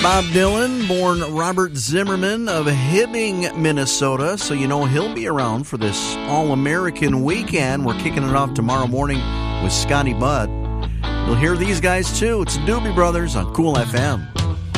Bob Dylan, born Robert Zimmerman of Hibbing, Minnesota, so you know he'll be around for this All-American weekend. We're kicking it off tomorrow morning with Scotty Budd. You'll hear these guys too. It's the Doobie Brothers on Cool FM.